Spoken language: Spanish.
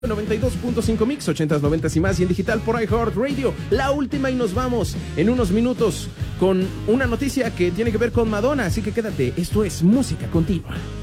92.5 Mix, 80s, 90s y más, y en digital por iHeartRadio. La última y nos vamos en unos minutos con una noticia que tiene que ver con Madonna, así que quédate, esto es Música Continua.